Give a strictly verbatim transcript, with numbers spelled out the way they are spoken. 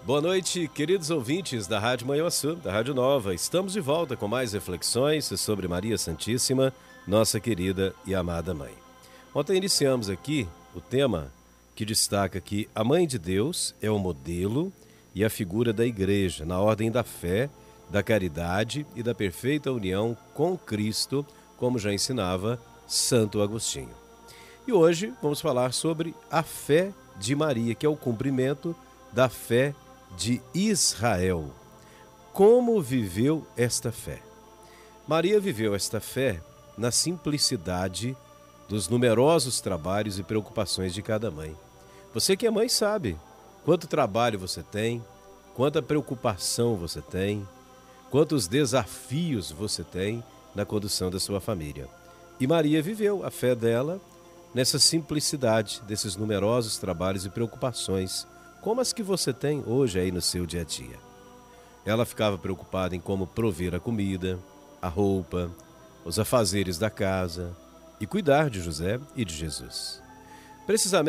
Boa noite, queridos ouvintes da Rádio Manhuaçu, da Rádio Nova. Estamos de volta com mais reflexões sobre Maria Santíssima, nossa querida e amada Mãe. Ontem iniciamos aqui o tema que destaca que a Mãe de Deus é o modelo e a figura da Igreja na ordem da fé, da caridade e da perfeita união com Cristo, como já ensinava Santo Agostinho. E hoje vamos falar sobre a fé de Maria, que é o cumprimento da fé de Israel. Como viveu esta fé? Maria viveu esta fé na simplicidade dos numerosos trabalhos e preocupações de cada mãe. Você que é mãe sabe quanto trabalho você tem, quanta preocupação você tem, quantos desafios você tem na condução da sua família. E Maria viveu a fé dela nessa simplicidade desses numerosos trabalhos e preocupações, como as que você tem hoje aí no seu dia a dia. Ela ficava preocupada em como prover a comida, a roupa, os afazeres da casa e cuidar de José e de Jesus. Precisamente